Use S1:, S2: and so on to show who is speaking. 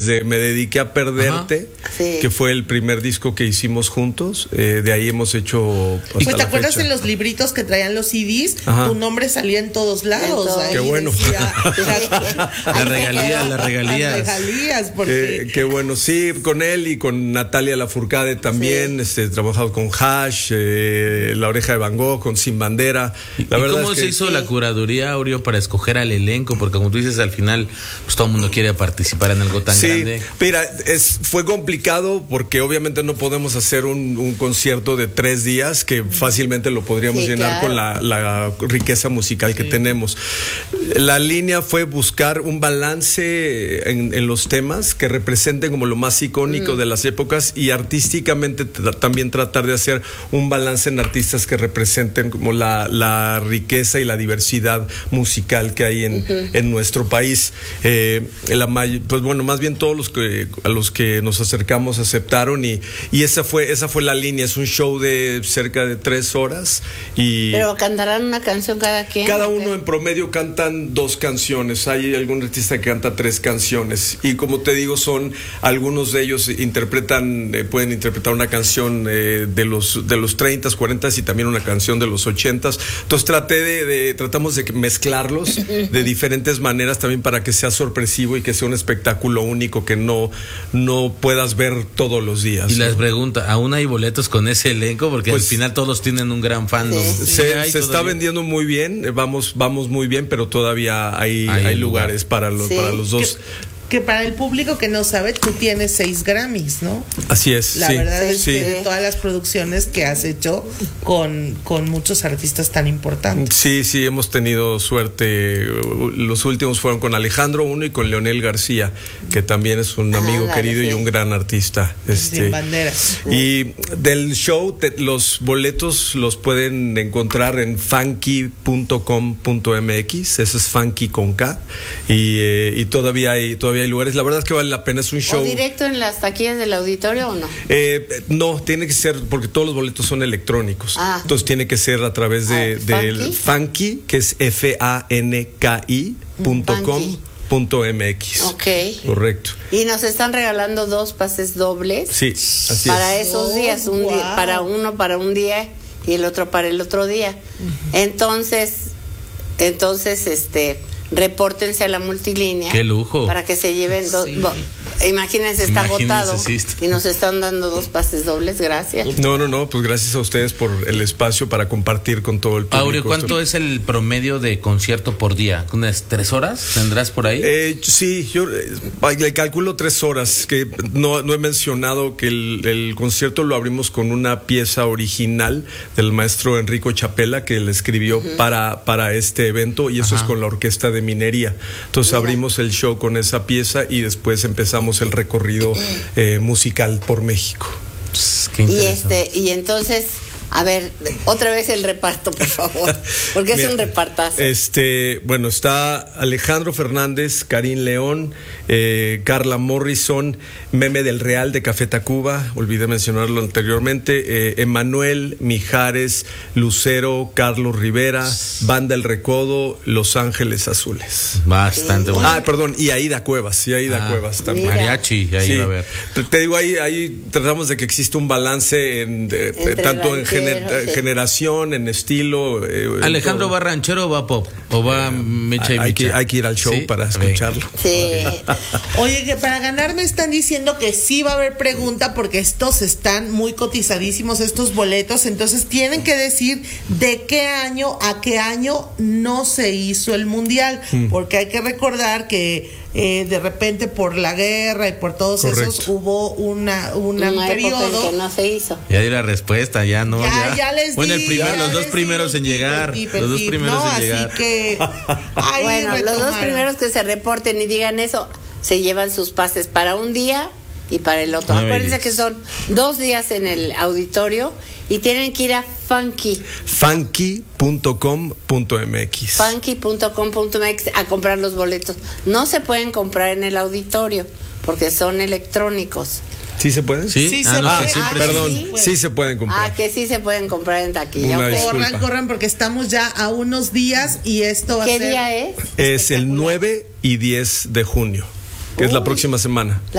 S1: desde Me Dediqué a Perderte, sí, que fue el primer disco que hicimos juntos. De ahí hemos hecho.
S2: Pues ¿te acuerdas de los libritos que traían los CDs? Tu nombre salía en todos lados.
S1: Qué bueno. Las regalías.
S2: Porque...
S1: qué bueno, sí, con él y con Natalia Lafourcade también. Sí. He trabajado con Hash, La Oreja de Van Gogh, con Sin Bandera.
S3: ¿Cómo se hizo la curaduría, Aureo, para escoger al elenco? Porque como tú dices, al final pues todo el mundo quiere participar en algo tan grande.
S1: Mira, fue complicado porque obviamente no podemos hacer un concierto de 3 días que fácilmente lo podríamos llenar, claro, con la riqueza musical que tenemos. La línea fue buscar un balance en los temas que representen como lo más icónico de las épocas, y artísticamente también tratar de hacer un balance en artistas que representen como la riqueza y la diversidad musical que hay en nuestro país. Pues bueno, más bien todos a los que nos acercamos aceptaron, y esa fue la línea. Es un show de cerca de 3 horas.
S4: ¿Pero cantarán una canción cada quien?
S1: Cada uno en promedio cantan 2 canciones. Hay algún artista que canta 3 canciones, y como te digo, algunos de ellos pueden interpretar una canción de los 30s, 40s y también una canción de los 80s. Entonces tratamos de mezclarlos de diferentes maneras también para que sea sorpresivo y que sea un espectáculo único que no puedas ver todos los días.
S3: Y les pregunto, ¿aún hay boletos con ese elenco? Porque pues, al final todos tienen un gran fandom.
S1: Se está vendiendo muy bien, vamos muy bien, pero todavía hay lugares para los dos.
S2: Que para el público que no sabe, tú tienes 6 Grammys, ¿no?
S1: Así es.
S2: La verdad es que de todas las producciones que has hecho con muchos artistas tan importantes.
S1: Sí, hemos tenido suerte. Los últimos fueron con Alejandro I y con Leonel García, que también es un amigo querido y un gran artista.
S2: Sin bandera.
S1: Y del show, los boletos los pueden encontrar en funky.com.mx. Eso es funky con K. Y todavía hay lugares. La verdad es que vale la pena. Es un show.
S4: ¿O directo en las taquillas del auditorio o no?
S1: No, tiene que ser, porque todos los boletos son electrónicos. Entonces tiene que ser a través del Funky, que es funky.com.mx.
S4: Ok.
S1: Correcto.
S4: Y nos están regalando 2 pases dobles.
S1: Sí, así
S4: para
S1: es.
S4: Esos días, día, para uno para un día y el otro para el otro día. Entonces, repórtense a la multilínea.
S3: ¡Qué lujo!
S4: Para que se lleven 2. Imagínense, está agotado y nos están dando 2 pases dobles. Gracias.
S1: No, pues gracias a ustedes por el espacio para compartir con todo el público.
S3: Aureo, ¿cuánto es el promedio de concierto por día? ¿Unas 3 horas tendrás por ahí?
S1: Sí, yo le calculo 3 horas, que no he mencionado que el concierto lo abrimos con una pieza original del maestro Enrico Chapela, que le escribió para este evento, y eso es con la Orquesta de Minería. Entonces abrimos el show con esa pieza y después empezamos el recorrido musical por México.
S4: Y entonces, a ver, otra vez el reparto, por favor, porque es un repartazo.
S1: Bueno, está Alejandro Fernández, Karim León, Carla Morrison, Meme del Real de Café Tacuba, olvidé mencionarlo anteriormente, Emanuel, Mijares, Lucero, Carlos Rivera, Banda El Recodo, Los Ángeles Azules.
S3: Bastante bueno.
S1: Perdón, y Aida Cuevas, también.
S3: Mariachi, ahí va a ver.
S1: Te digo, ahí tratamos de que exista un balance tanto en generación, en estilo.
S3: ¿Alejandro va ranchero o va pop? ¿O va mecha y mecha?
S1: Hay que ir al show para escucharlo.
S4: Sí.
S2: Oye, que para ganar me están diciendo que sí va a haber pregunta, porque estos están muy cotizadísimos, estos boletos. Entonces tienen que decir de qué año a qué año no se hizo el mundial, porque hay que recordar que de repente por la guerra y por todos esos hubo una periodo
S4: en que no se hizo.
S3: Ya di la respuesta, ya no.
S2: Ya les
S3: bueno,
S2: di.
S3: Los dos primeros en llegar. Los dos primeros en llegar.
S2: Así que
S4: los 2 primeros que se reporten y digan eso se llevan sus pases para un día y para el otro. Acuérdense que son 2 días en el auditorio y tienen que ir a
S1: funky.com.mx.
S4: Funky.com.mx a comprar los boletos. No se pueden comprar en el auditorio porque son electrónicos.
S1: ¿Sí se pueden?
S2: Sí
S1: se pueden comprar.
S4: Que sí se pueden comprar en taquilla.
S2: Corran, porque estamos ya a unos días y esto va a ser...
S4: ¿Qué día es?
S1: Es el 9 y 10 de junio, que es la próxima semana.